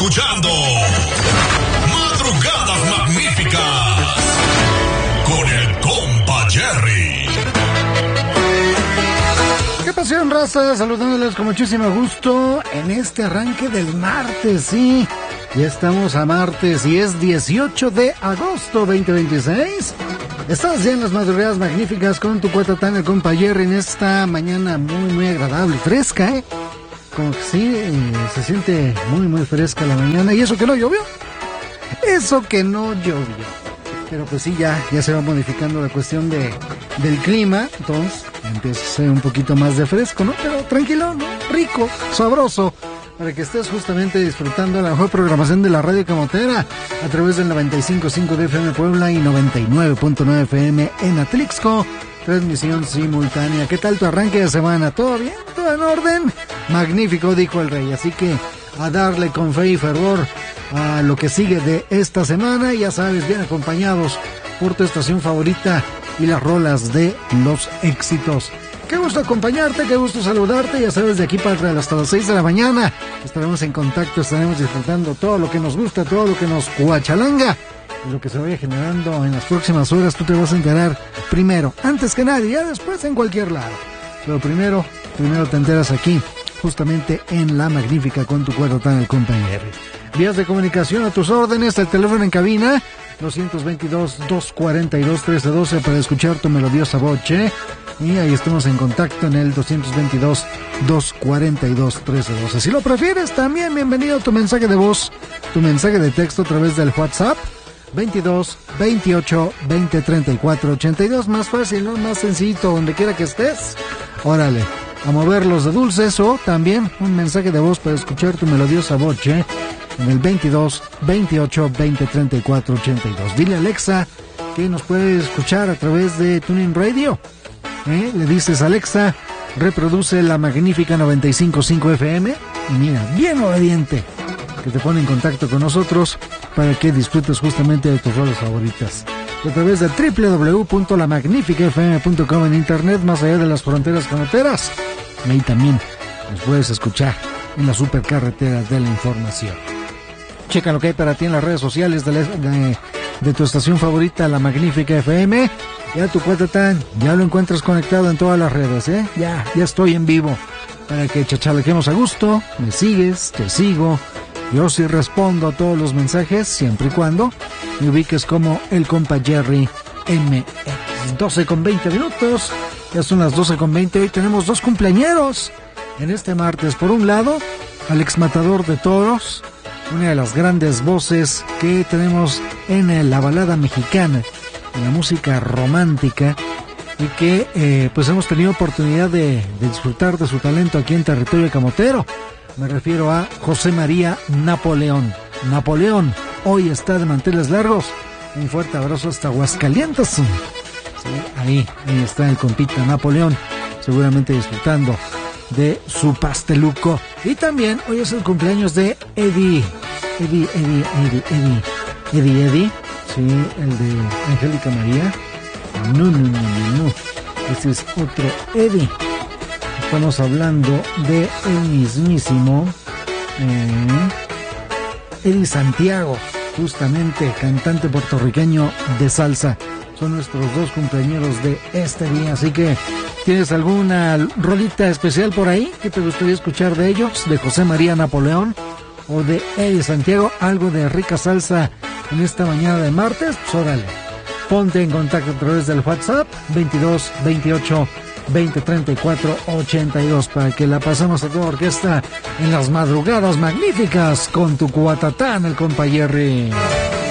escuchando Madrugadas Magníficas con el compa Jerry. ¿Qué pasión, raza? Saludándoles con muchísimo gusto en este arranque del martes, sí. Ya estamos a martes y es 18 de agosto 2026. Estás ya en las Madrugadas Magníficas con tu cuatatán, el compa Jerry, en esta mañana muy agradable, fresca, como que sí, se siente muy fresca la mañana. Y eso que no llovió. Pero pues sí, ya se va modificando la cuestión del clima. Entonces empieza a ser un poquito más de fresco, ¿no? Pero tranquilo, ¿no? Rico, sabroso, para que estés justamente disfrutando la mejor programación de la radio camotera a través del 95.5 de FM Puebla y 99.9 FM en Atlixco. Transmisión simultánea. ¿Qué tal tu arranque de semana? ¿Todo bien? ¿Todo en orden? Magnífico, dijo el rey. Así que a darle con fe y fervor a lo que sigue de esta semana. Ya sabes, bien acompañados por tu estación favorita y las rolas de los éxitos. Qué gusto acompañarte, qué gusto saludarte. Ya sabes, de aquí para hasta las 6 de la mañana estaremos en contacto, estaremos disfrutando todo lo que nos gusta, todo lo que nos guachalanga. Y lo que se vaya generando en las próximas horas, tú te vas a enterar primero, antes que nadie, ya después en cualquier lado. Pero primero te enteras aquí, justamente en La Magnífica con tu cuatatán, el compañero. Vías de comunicación a tus órdenes, el teléfono en cabina 222-242-1312 para escuchar tu melodiosa voz, y ahí estamos en contacto en el 222-242-1312. Si lo prefieres, también bienvenido a tu mensaje de voz, tu mensaje de texto a través del WhatsApp 22 28 20 34 82. Más fácil, ¿no? Más sencillito, donde quiera que estés. Órale, a mover los de dulces, o también un mensaje de voz para escuchar tu melodiosa voz, en el 22 28 20 34 82. Dile a Alexa que nos puede escuchar a través de TuneIn Radio. Le dices: Alexa, reproduce La Magnífica 95.5 FM, y mira, bien obediente, que te pone en contacto con nosotros para que disfrutes justamente de tus rolas favoritas. A través de www.lamagnificafm.com en internet, más allá de las fronteras camoteras. Ahí también nos puedes escuchar en la supercarretera de la información. Checa lo que hay para ti en las redes sociales de tu estación favorita, La Magnífica FM. Ya tu cuatatán, ya lo encuentras conectado en todas las redes, Ya estoy en vivo para que chachalequemos a gusto. Me sigues, te sigo. Yo sí respondo a todos los mensajes, siempre y cuando me ubiques como el compa Jerry MX. 12:20. Ya son las 12:20. Hoy tenemos dos cumpleañeros en este martes. Por un lado, al ex matador de toros, una de las grandes voces que tenemos en la balada mexicana, en la música romántica, y que pues hemos tenido oportunidad de disfrutar de su talento aquí en territorio camotero. Me refiero a José María Napoleón. Napoleón hoy está de manteles largos. Un fuerte abrazo hasta Aguascalientes. Sí, ahí está el compita Napoleón, seguramente disfrutando de su pasteluco. Y también hoy es el cumpleaños de Eddie. Sí, el de Angélica María. No. Este es otro Eddie. Estamos hablando de el mismísimo Eddie Santiago, justamente cantante puertorriqueño de salsa. Son nuestros dos cumpleañeros de este día, así que ¿tienes alguna rolita especial por ahí que te gustaría escuchar de ellos? ¿De José María Napoleón o de Eddie Santiago? Algo de rica salsa en esta mañana de martes. Pues órale, ponte en contacto a través del WhatsApp 22 28 20 34 82 para que la pasemos a toda orquesta en las Madrugadas Magníficas con tu cuatatán, el compa Jerry.